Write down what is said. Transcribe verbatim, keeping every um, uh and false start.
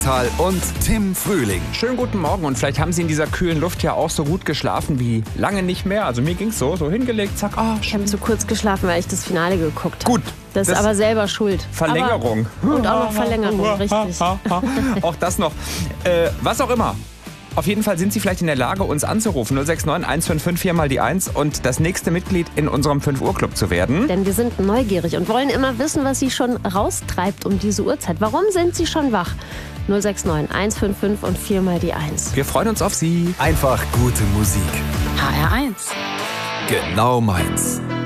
Tal und Tim Frühling. Schönen guten Morgen und vielleicht haben Sie in dieser kühlen Luft ja auch so gut geschlafen wie lange nicht mehr. Also mir ging's so, so hingelegt, zack, ah, Ich habe zu kurz geschlafen, weil ich das Finale geguckt habe. gut. Das ist aber selber schuld. Verlängerung. Aber, und auch noch Verlängerung, richtig. Auch das noch. Äh, was auch immer. Auf jeden Fall sind Sie vielleicht in der Lage, uns anzurufen. null sechs neun eins fünf fünf vier mal die eins und das nächste Mitglied in unserem fünf Uhr Club zu werden. Denn wir sind neugierig und wollen immer wissen, was Sie schon raustreibt um diese Uhrzeit. Warum sind Sie schon wach? null sechs neun eins fünf fünf und vier mal die eins. Wir freuen uns auf Sie. Einfach gute Musik. H R eins. Genau meins.